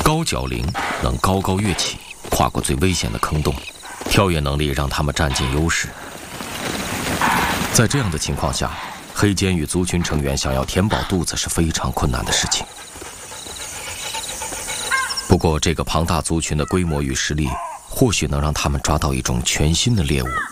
高脚羚能高高跃起，跨过最危险的坑洞，跳跃能力让它们占尽优势。在这样的情况下，黑肩羽族群成员想要填饱肚子是非常困难的事情。不过，这个庞大族群的规模与实力，或许能让他们抓到一种全新的猎物。